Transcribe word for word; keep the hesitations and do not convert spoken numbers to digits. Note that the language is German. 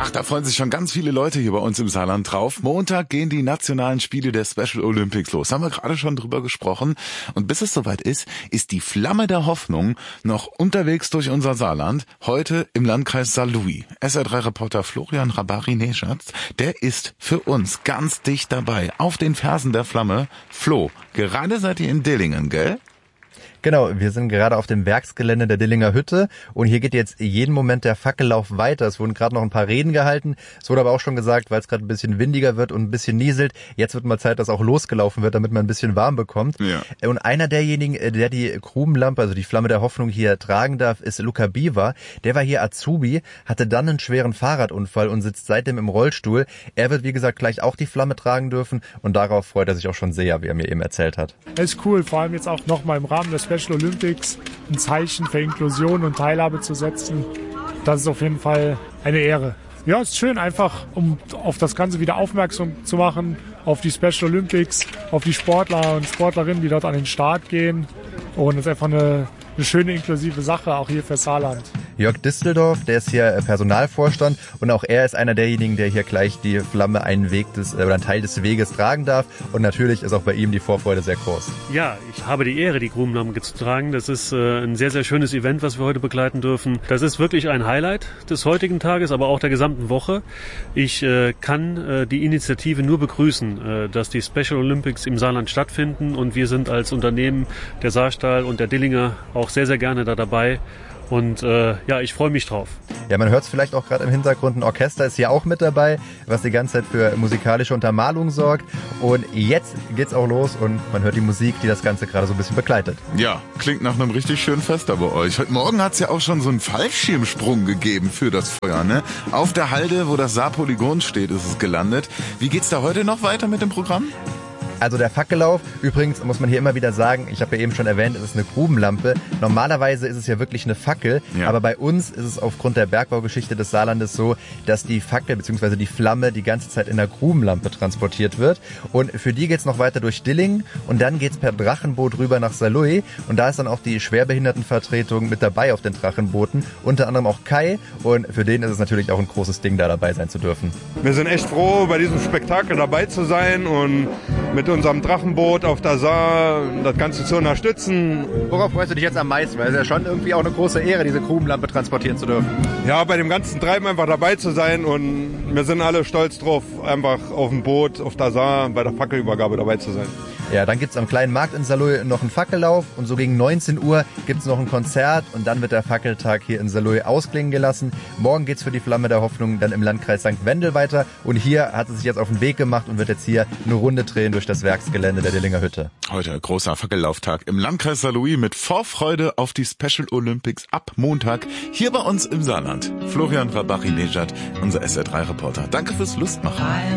Ach, da freuen sich schon ganz viele Leute hier bei uns im Saarland drauf. Montag gehen die nationalen Spiele der Special Olympics los. Haben wir gerade schon drüber gesprochen. Und bis es soweit ist, ist die Flamme der Hoffnung noch unterwegs durch unser Saarland. Heute im Landkreis Saarlouis. S R drei Reporter Florian Rabari-Neschatz, der ist für uns ganz dicht dabei. Auf den Fersen der Flamme. Flo, gerade seid ihr in Dillingen, gell? Genau, wir sind gerade auf dem Werksgelände der Dillinger Hütte und hier geht jetzt jeden Moment der Fackellauf weiter. Es wurden gerade noch ein paar Reden gehalten. Es wurde aber auch schon gesagt, weil es gerade ein bisschen windiger wird und ein bisschen nieselt, jetzt wird mal Zeit, dass auch losgelaufen wird, damit man ein bisschen warm bekommt. Ja. Und einer derjenigen, der die Grubenlampe, also die Flamme der Hoffnung hier tragen darf, ist Luca Biva. Der war hier Azubi, hatte dann einen schweren Fahrradunfall und sitzt seitdem im Rollstuhl. Er wird, wie gesagt, gleich auch die Flamme tragen dürfen und darauf freut er sich auch schon sehr, wie er mir eben erzählt hat. Es ist cool, vor allem jetzt auch nochmal im Rahmen des Special Olympics ein Zeichen für Inklusion und Teilhabe zu setzen. Das ist auf jeden Fall eine Ehre. Ja, es ist schön, einfach um auf das Ganze wieder aufmerksam zu machen, auf die Special Olympics, auf die Sportler und Sportlerinnen, die dort an den Start gehen. Und es ist einfach eine, eine schöne inklusive Sache, auch hier für Saarland. Jörg Disteldorf, der ist hier Personalvorstand und auch er ist einer derjenigen, der hier gleich die Flamme einen Weg des, oder einen Teil des Weges tragen darf. Und natürlich ist auch bei ihm die Vorfreude sehr groß. Ja, ich habe die Ehre, die Grubenlampe zu tragen. Das ist äh, ein sehr, sehr schönes Event, was wir heute begleiten dürfen. Das ist wirklich ein Highlight des heutigen Tages, aber auch der gesamten Woche. Ich äh, kann äh, die Initiative nur begrüßen, äh, dass die Special Olympics im Saarland stattfinden. Und wir sind als Unternehmen, der Saarstahl und der Dillinger, auch sehr, sehr gerne da dabei. Und äh, ja, ich freue mich drauf. Ja, man hört es vielleicht auch gerade im Hintergrund, ein Orchester ist hier auch mit dabei, was die ganze Zeit für musikalische Untermalung sorgt. Und jetzt geht's auch los und man hört die Musik, die das Ganze gerade so ein bisschen begleitet. Ja, klingt nach einem richtig schönen Fest da bei euch. Heute Morgen hat's ja auch schon so einen Fallschirmsprung gegeben für das Feuer, ne? Auf der Halde, wo das Saarpolygon steht, ist es gelandet. Wie geht's da heute noch weiter mit dem Programm? Also der Fackellauf, übrigens muss man hier immer wieder sagen, ich habe ja eben schon erwähnt, es ist eine Grubenlampe. Normalerweise ist es ja wirklich eine Fackel, ja. Aber bei uns ist es aufgrund der Bergbaugeschichte des Saarlandes so, dass die Fackel bzw. die Flamme die ganze Zeit in der Grubenlampe transportiert wird. Und für die geht's noch weiter durch Dillingen und dann geht's per Drachenboot rüber nach Saarlouis. Und da ist dann auch die Schwerbehindertenvertretung mit dabei auf den Drachenbooten, unter anderem auch Kai. Und für den ist es natürlich auch ein großes Ding, da dabei sein zu dürfen. Wir sind echt froh, bei diesem Spektakel dabei zu sein und mit unserem Drachenboot auf der Saar das Ganze zu unterstützen. Worauf freust du dich jetzt am meisten? Weil es ist ja schon irgendwie auch eine große Ehre, diese Grubenlampe transportieren zu dürfen. Ja, bei dem ganzen Treiben einfach dabei zu sein und wir sind alle stolz drauf, einfach auf dem Boot, auf der Saar, bei der Fackelübergabe dabei zu sein. Ja, dann gibt's am kleinen Markt in Saarlouis noch einen Fackellauf und so gegen neunzehn Uhr gibt's noch ein Konzert und dann wird der Fackeltag hier in Saarlouis ausklingen gelassen. Morgen geht's für die Flamme der Hoffnung dann im Landkreis Sankt Wendel weiter und hier hat es sich jetzt auf den Weg gemacht und wird jetzt hier eine Runde drehen durch das Werksgelände der Dillinger Hütte. Heute großer Fackelauftag im Landkreis Saarlouis mit Vorfreude auf die Special Olympics ab Montag hier bei uns im Saarland. Florian Rabari-Neschatz, unser S R drei Reporter. Danke fürs Lustmachen.